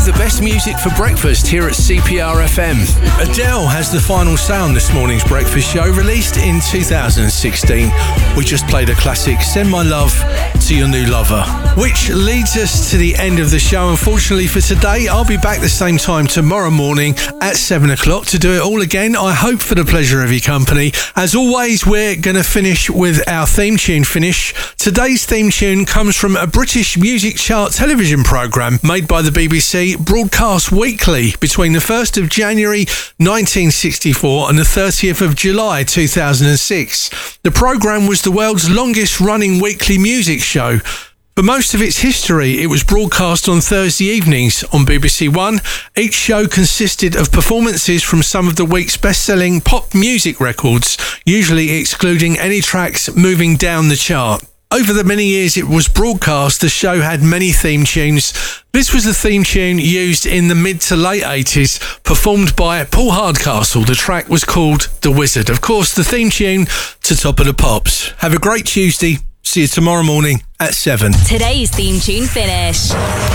the best music for breakfast here at CPR FM. Adele has the final say on this morning's breakfast show, released in 2016. We just played a classic, Send My Love to Your New Lover, which leads us to the end of the show. Unfortunately for today, I'll be back the same time tomorrow morning at 7 o'clock to do it all again. I hope for the pleasure of your company. As always, we're going to finish with our theme tune finish. Today's theme tune comes from a British music chart television programme made by the BBC, broadcast weekly between the 1st of January 1964 and the 30th of July 2006. The programme was the world's longest running weekly music show. For most of its history, it was broadcast on Thursday evenings on BBC One. Each show consisted of performances from some of the week's best-selling pop music records, usually excluding any tracks moving down the chart. Over the many years it was broadcast, the show had many theme tunes. This was the theme tune used in the mid to late 80s, performed by Paul Hardcastle. The track was called The Wizard. Of course, the theme tune to Top of the Pops. Have a great Tuesday. See you tomorrow morning at 7. Today's theme tune finish.